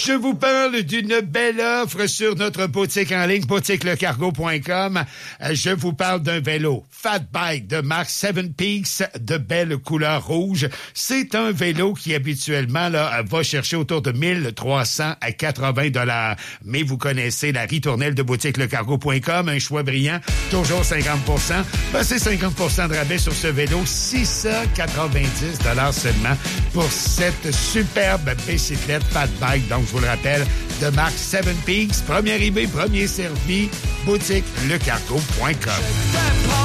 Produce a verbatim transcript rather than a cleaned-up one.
Je vous parle d'une belle offre sur notre boutique en ligne, boutique le cargo point com. Je vous parle d'un vélo Fat Bike de marque Seven Peaks de belle couleur rouge. C'est un vélo qui habituellement là va chercher autour de mille trois cents à quatre-vingts dollars. Mais vous connaissez la ritournelle de boutique le cargo point com, un choix brillant, toujours cinquante pour cent. Ben, c'est cinquante pour cent de rabais sur ce vélo, six cent quatre-vingt-dix dollars seulement pour cette superbe bicyclette Fat Bike. Donc, je vous le rappelle, de marque Seven Peaks, premier arrivé, premier servi, boutique le cargo point com.